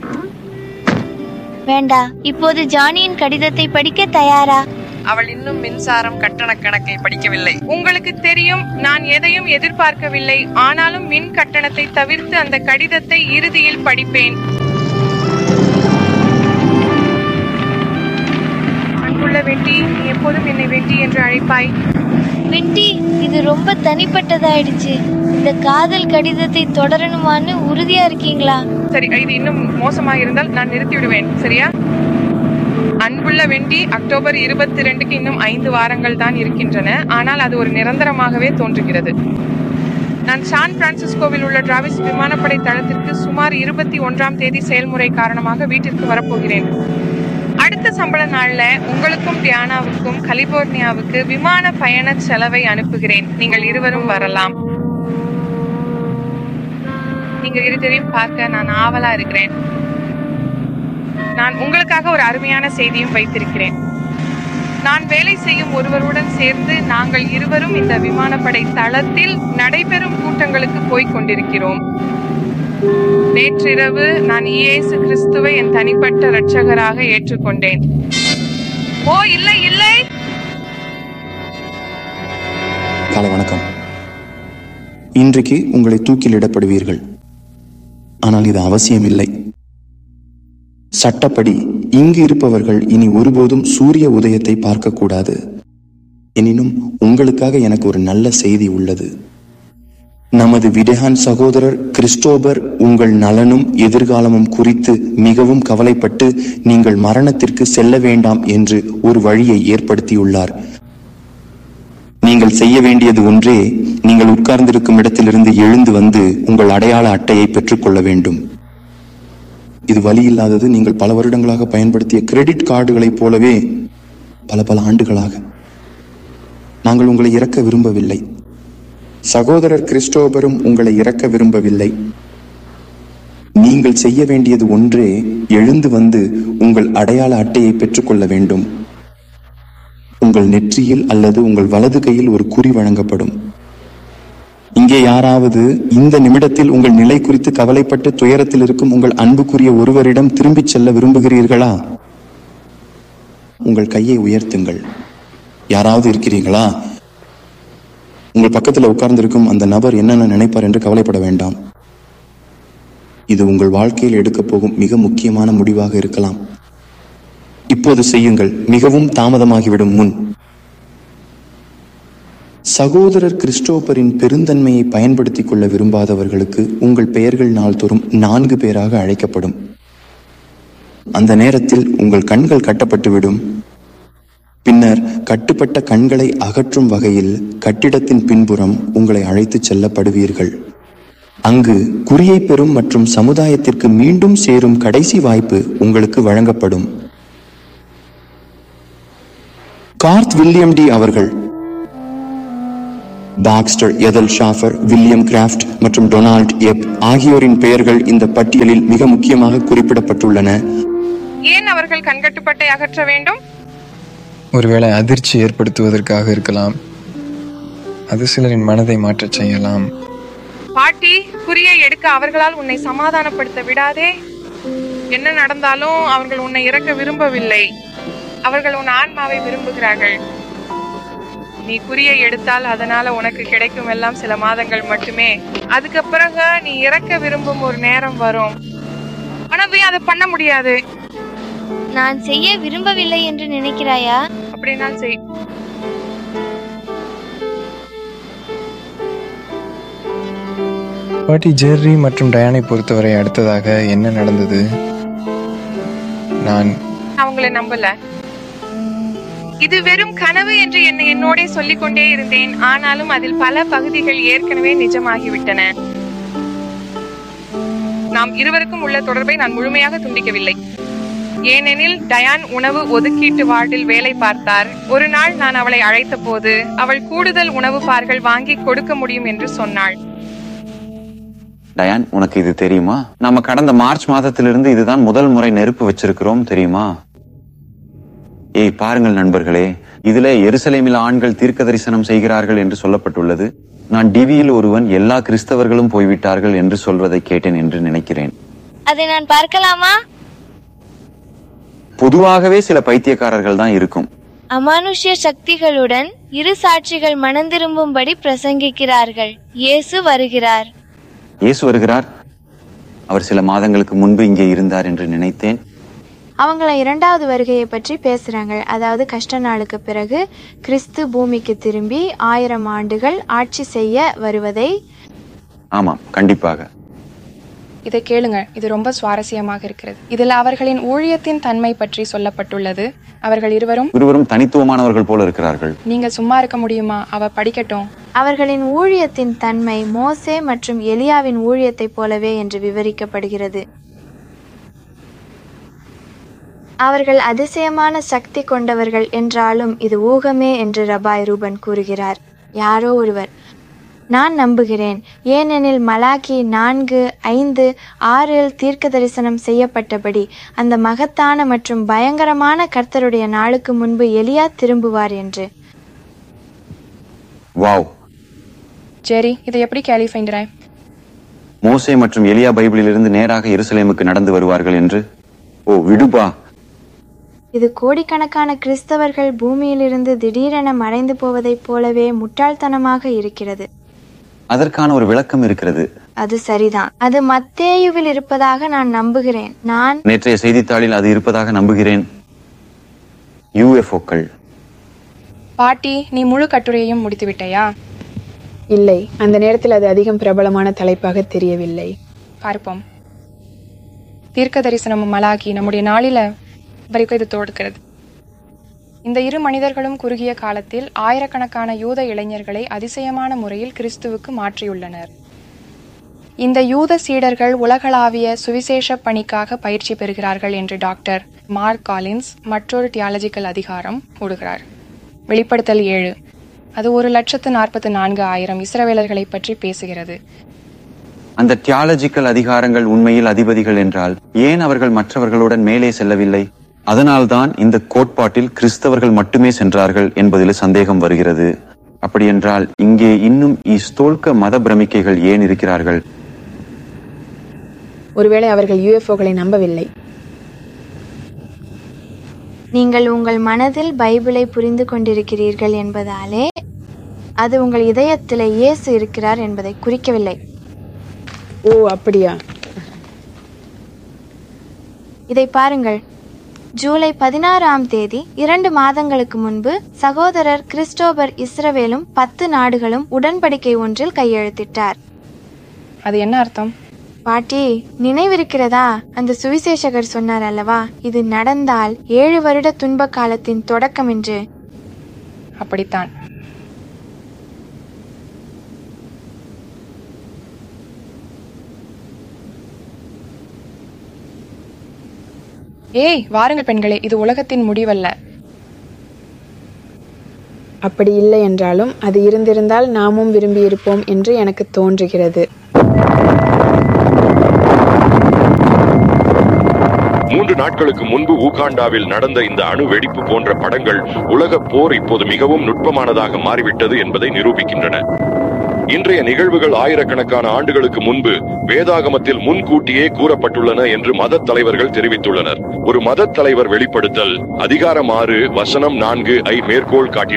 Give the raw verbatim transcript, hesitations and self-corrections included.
வேண்டா. இப்போது ஜானியின் கடிதத்தை படிக்க தயாரா? அவள் இன்னும் மின்சாரம் கட்டண கணக்கை படிக்கவில்லை. உங்களுக்கு தெரியும், நான் எதையும் எதிர்பார்க்கவில்லை. ஆனாலும் மின் கட்டணத்தை தவிர்த்து அந்த கடிதத்தை இறுதியில் படிப்பேன். அன்புள்ள வெண்டி, நீ எப்போதும் என்னை வெண்டி என்று அழைப்பாய். வெண்டி, இது ரொம்ப தனிப்பட்டதாயிடுச்சு. இந்த காதல் கடிதத்தை தொடரணுமான்னு உறுதியா இருக்கீங்களா? சரி, இது இன்னும் மோசமாக இருந்தால் நான் நிறுத்தி விடுவேன். சரியா? அன்புள்ள வெண்டி, அக்டோபர் இருபத்தி ரெண்டுக்கு இன்னும் ஐந்து வாரங்கள் தான் இருக்கின்றன. ஆனால் அது ஒரு நிரந்தரமாகவே தோன்றுகிறது. நான் சான் பிரான்சிஸ்கோவில் உள்ள டிராவிஸ் விமானப்படை தளத்திற்கு சுமார் இருபத்தி ஒன்றாம் தேதி செயல்முறை காரணமாக வீட்டிற்கு வரப்போகிறேன். அடுத்த சம்பள நாள்ல உங்களுக்கும் டியானாவுக்கும் கலிபோர்னியாவுக்கு விமான பயண செலவை அனுப்புகிறேன். நீங்கள் இருவரும் வரலாம். நீங்கள் இருவரையும் பார்க்க நான் ஆவலா இருக்கிறேன். நான் உங்களுக்காக ஒரு அருமையான செய்தியும் வைத்திருக்கிறேன். நான் வேலை செய்யும் ஒருவருடன் சேர்ந்து நாங்கள் இருவரும் இந்த விமானப்படை தளத்தில் நடைபெறும் கூட்டங்களுக்கு போய்க் கொண்டிருக்கிறோம். நேற்றிரவு நான் இயேசு கிறிஸ்துவை என் தனிப்பட்ட இரட்சகராக ஏற்றுக்கொண்டேன். ஓ இல்லை இல்லை. காலை வணக்கம். இன்றைக்கு உங்களை தூக்கிலிடப்படுவீர்கள். ஆனால் இது அவசியம் இல்லை. சட்டப்படி இங்கு இருப்பவர்கள் இனி ஒருபோதும் சூரிய உதயத்தை பார்க்கக்கூடாது. எனினும் உங்களுக்காக எனக்கு ஒரு நல்ல செய்தி உள்ளது. நமது விடேகான் சகோதரர் கிறிஸ்டோபர் உங்கள் நலனும் எதிர்காலமும் குறித்து மிகவும் கவலைப்பட்டு நீங்கள் மரணத்திற்கு செல்ல வேண்டாம் என்று ஒரு வழியை ஏற்படுத்தியுள்ளார். நீங்கள் செய்ய வேண்டியது ஒன்றே, நீங்கள் உட்கார்ந்திருக்கும் இடத்திலிருந்து எழுந்து வந்து உங்கள் அடையாள அட்டையை பெற்றுக்கொள்ள வேண்டும். இது வழி இல்லாதது. நீங்கள் பல வருடங்களாக பயன்படுத்திய கிரெடிட் கார்டுகளைப் போலவே பல பல ஆண்டுகளாக. நாங்கள் உங்களை இறக்க விரும்பவில்லை. சகோதரர் கிறிஸ்டோபரும் உங்களை இறக்க விரும்பவில்லை. நீங்கள் செய்ய வேண்டியது ஒன்றே, எழுந்து வந்து உங்கள் அடையாள அட்டையை பெற்றுக்கொள்ள வேண்டும். உங்கள் நெற்றியில் அல்லது உங்கள் வலது கையில் ஒரு குறி வழங்கப்படும். இங்கே யாராவது இந்த நிமிடத்தில் உங்கள் நிலை குறித்து கவலைப்பட்டு துயரத்தில் இருக்கும் உங்கள் அன்புக்குரிய ஒருவரிடம் திரும்பிச் செல்ல விரும்புகிறீர்களா? உங்கள் கையை உயர்த்துங்கள். யாராவது இருக்கிறீர்களா? உங்கள் பக்கத்தில் உட்கார்ந்திருக்கும் அந்த நபர் என்னென்ன நினைப்பார் என்று கவலைப்பட வேண்டாம். இது உங்கள் வாழ்க்கையில் எடுக்கப் போகும் மிக முக்கியமான முடிவாக இருக்கலாம். இப்போது செய்யுங்கள், மிகவும் தாமதமாகிவிடும் முன். சகோதரர் கிறிஸ்டோபரின் பெருந்தன்மையை பயன்படுத்திக் கொள்ள விரும்பாதவர்களுக்கு உங்கள் பெயர்கள் நாள்தோறும் நான்கு பேராக அழைக்கப்படும். அந்த நேரத்தில் உங்கள் கண்கள் கட்டப்பட்டுவிடும். பின்னர் கட்டுப்பட்ட கண்களை அகற்றும் வகையில் கட்டிடத்தின் பின்புறம் உங்களை அழைத்துச் செல்லப்படுவீர்கள். அங்கு குறியை பெறும் மற்றும் சமுதாயத்திற்கு மீண்டும் சேரும் கடைசி வாய்ப்பு உங்களுக்கு வழங்கப்படும். கார்த் வில்லியம் டி அவர்கள், பாக்ஸ்டர் எதல் ஷாஃபர், வில்லியம் கிராஃப்ட் மற்றும் டொனால்ட் எப் ஆகியோரின் பெயர்கள் இந்த பட்டியலில் மிக முக்கியமாக குறிப்பிடப்பட்டுள்ளன. ஏன் அவர்கள் கண்கட்டுப்பட்டை அகற்ற வேண்டும்? ஒருவேளை அதிர்ச்சி ஏற்படுத்துவதற்காக இருக்கலாம். அது சிலரின் மனதை மாற்றச் செய்யலாம். பாட்டி, குறியை எடுக்க அவர்களால் உன்னை சமாதானப்படுத்த விடாதே. என்ன நடந்தாலும் அவர்கள் உன்னை இறக்க விரும்பவில்லை. அவர்கள் உன் ஆன்மாவை விரும்புகிறார்கள். நீ குறியை எடுத்தால் அதனால உனக்கு கிடைக்கும் எல்லாம் சில மாதங்கள் மட்டுமே. அதுக்கு பிறகு நீ இறக்க விரும்பும் ஒரு நேரம் வரும். ஆனா அதை பண்ண முடியாது. நான் செய்ய விரும்பவில்லை என்று நினைக்கிறாயா? அப்படின்னா செய். பாட்டி, ஜெர்ரி மற்றும் டயானை பொறுத்தவரை அடுத்ததாக என்ன நடந்தது? நான் அவங்களை நம்பல. இது வெறும் கனவு என்று என்னை என்னோட சொல்லிக் கொண்டே இருந்தேன். ஆனாலும் அதில் பல பகுதிகள் ஏற்கனவே நிஜமாகிவிட்டன. நாம் இருவருக்கும் உள்ள தொடர்பை நான் முழுமையாக துண்டிக்கவில்லை. ஏனெனில் டயான் உணவு ஒதுக்கீட்டு வார்டில் வேலை பார்த்தார். ஒரு நாள் நான் அவளை அழைத்த போது அவள் கூடுதல் உணவு பார்கள் வாங்கி கொடுக்க முடியும் என்று சொன்னாள். டயான், உனக்கு இது தெரியுமா? நாம கடந்த மார்ச் மாதத்திலிருந்து இதுதான் முதல் முறை நெருப்பு வச்சிருக்கிறோம், தெரியுமா? ஏய் பாருங்கள் நண்பர்களே, இதுல எருசலேமில் ஆண்கள் தீர்க்க தரிசனம் செய்கிறார்கள் என்று சொல்லப்பட்டுள்ளது. நான் டிவியில் ஒருவன் எல்லா கிறிஸ்தவர்களும் போய்விட்டார்கள் என்று சொல்வதை கேட்டேன் என்று நினைக்கிறேன். அதை நான் பார்க்கலாமா? பொதுவாகவே சில பைத்தியக்காரர்கள் தான் இருக்கும். அமானுஷ்ய சக்திகளுடன் இரு சாட்சிகள் மனந்திரும்பும்படி பிரசங்கிக்கிறார்கள். இயேசு வருகிறார். இயேசு வருகிறார். அவர் சில மாதங்களுக்கு முன்பு இங்கே இருந்தார் என்று நினைத்தேன். அவங்கள இரண்டாவது வருகையை பற்றி பேசுறாங்க. அதாவது கஷ்ட நாளுக்கு பிறகு கிறிஸ்து பூமிக்கு திரும்பி ஆயிரம் ஆண்டுகள் ஆட்சி செய்ய வருவதை. ஆமாம், கண்டிப்பாக. இதை கேளுங்க, இது ரொம்ப சுவாரஸ்யமாக இருக்கிறது. இதில் அவர்களின் ஊழியத்தின் தன்மை பற்றி சொல்லப்பட்டுள்ளது. அவர்கள் இருவரும் இருவரும் தனித்துவமானவர்கள் போல இருக்கிறார்கள். நீங்க சும்மா இருக்க முடியுமா? அவ படிக்கட்டும். அவர்களின் ஊழியத்தின் தன்மை மோசே மற்றும் எலியாவின் ஊழியத்தை போலவே என்று விவரிக்கப்படுகிறது. அவர்கள் அதிசயமான சக்தி கொண்டவர்கள் என்றாலும் இது ஊகமே என்று ரபாய் ரூபன் கூறுகிறார். யாரோ ஒருவர். நான் நம்புகிறேன், ஏனெனில் மலாக்கி நான்கு ஐந்து ஆறில் தீர்க்க தரிசனம் செய்யப்பட்டபடி அந்த மகத்தான மற்றும் பயங்கரமான கர்த்தருடைய நாளுக்கு முன்பு எலியா திரும்புவார் என்று. வாவ். சரி, இதை எப்படி கேலிஃபைண்டராய்? மோசே மற்றும் எலியா பைபிளிலிருந்து நேராக எருசலேமுக்கு நடந்து வருவார்கள் என்று. ஓ விடுபா. இது கோடிக்கணக்கான கிறிஸ்தவர்கள் பூமியிலிருந்து திடீரென மறைந்து போவதைப் போலவே முட்டாள்தனமாக இருக்கிறது. அதற்கான ஒரு விளக்கம் இருக்கிறது. அது சரிதான். அது மத்தேயுவில் இருப்பதாக நான் நம்புகிறேன். நான் நேற்றைய செய்தித்தாளில் அது இருப்பதாக நம்புகிறேன். யூஎஃப்ஓக்கள். பாட்டி, நீ முழு கட்டுரையையும் முடித்து விட்டாயா? இல்லை, அந்த நேரத்தில் அது அதிகம் பிரபலமான தலைப்பாக தெரியவில்லை. பார்ப்போம். தீர்க்க தரிசனம் மலாக்கி நம்முடைய நாளில வரைக்கும் இது தோடுக்கிறது. இந்த இரு மனிதர்களும் குறுகிய காலத்தில் ஆயிரக்கணக்கான யூத இளைஞர்களை அதிசயமான முறையில் கிறிஸ்துவுக்கு மாற்றியுள்ளனர். இந்த யூத சீடர்கள் உலகளாவிய சுவிசேஷ பணிக்காக பயிற்சி பெறுகிறார்கள் என்று டாக்டர் மார்க் காலின்ஸ் மற்றொரு தியாலஜிக்கல் அதிகாரம் கூறுகிறார். வெளிப்படுத்தல் ஏழு. அது ஒரு லட்சத்து நாற்பத்தி நான்கு ஆயிரம் இஸ்ரவேலர்களை பற்றி பேசுகிறது. அந்த தியாலஜிக்கல் அதிகாரங்கள் உண்மையில் அதிபதிகள் என்றால் ஏன் அவர்கள் மற்றவர்களுடன் மேலே செல்லவில்லை? அதனால்தான் இந்த கோட்பாட்டில் கிறிஸ்தவர்கள் மட்டுமே சென்றார்கள் என்பதில் சந்தேகம் வருகிறது. அப்படியென்றால் இங்கே இன்னும் இஸ்தோல்க மத பிரமிக்கைகள் ஏன் இருக்கிறார்கள்? ஒருவேளை அவர்கள் யூஎஃப்ஓக்களை நம்பவில்லை. நீங்கள் உங்கள் மனதில் பைபிளை புரிந்து கொண்டிருக்கிறீர்கள் என்பதாலே அது உங்கள் இதயத்திலே இயேசு இருக்கிறார் என்பதை குறிக்கவில்லை. ஓ அப்படியா? இதை பாருங்கள். ஜூலை பதினாறாம் தேதி இரண்டு மாதங்களுக்கு முன்பு சகோதரர் கிறிஸ்டோபர் இஸ்ரவேலும் பத்து நாடுகளும் உடன்படிக்கை ஒன்றில் கையெழுத்திட்டார். அது என்ன அர்த்தம்? பாட்டி, நினைவிருக்கிறதா? அந்த சுவிசேஷகர் சொன்னார் அல்லவா, இது நடந்தால் ஏழு வருட துன்ப காலத்தின் தொடக்கம் என்று. அப்படித்தான். ஏய் வாருங்கள் பெண்களே, இது உலகத்தின் முடிவல்ல. அப்படி இல்லை என்றாலும் அது இருந்திருந்தால் நாமும் விரும்பி இருப்போம் என்று எனக்கு தோன்றுகிறது. மூன்று நாட்களுக்கு முன்பு ஊகாண்டாவில் நடந்த இந்த அணு வெடிப்பு போன்ற படங்கள் உலக போர் இப்போது மிகவும் நுட்பமானதாக மாறிவிட்டது என்பதை நிரூபிக்கின்றன. இன்றைய நிகழ்வுகள் ஆயிரக்கணக்கான ஆண்டுகளுக்கு முன்பு வேதாகமத்தில் முன்கூட்டியே கூறப்பட்டுள்ளன என்று மத தலைவர்கள் தெரிவித்துள்ளனர். ஒரு மத தலைவர் வெளிப்படுத்தல் அதிகாரம் ஆறு வசனம் நான்கு ஐ மேற்கோள் காட்டினார்.